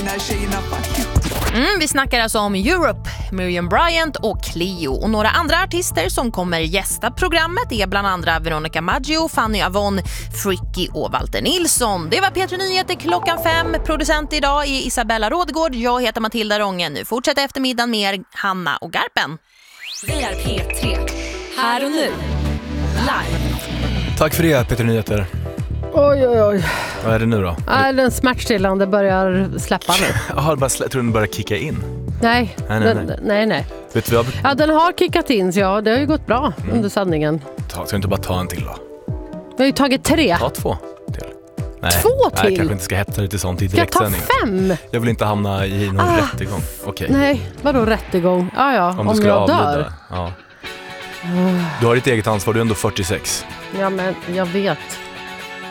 här tjejerna, fuck you. Vi snackar alltså om Europe, Miriam Bryant och Cleo. Och några andra artister som kommer gästa programmet är bland andra Veronica Maggio, Fanny Avon, Fricky och Walter Nilsson. Det var P3 Nyheter 5:00. Producent idag är Isabella Rådgård. Jag heter Matilda Rången. Nu fortsätter eftermiddagen med Hanna och Garpen. Vi är P3. Här och nu. Live. Tack för det, P3 Nyheter. Oj. Vad är det nu då? Den smärtstillande börjar släppa nu. Jag tror den börjar kicka in. Nej. Vet du vad? Ja, den har kickat in, så ja, det har ju gått bra under sändningen. Ska du inte bara ta en till då? Vi har ju tagit 3. Ta 2 till. Nej. 2 till? Nej, kanske inte ska hetta lite sånt i Ska jag ta direktsändning. 5? Jag vill inte hamna i någon rättegång. Okej. Nej, vadå rättegång? Om du skulle jag avlida. dör. Ja. Du har ditt eget ansvar, du är ändå 46. Ja, men jag vet.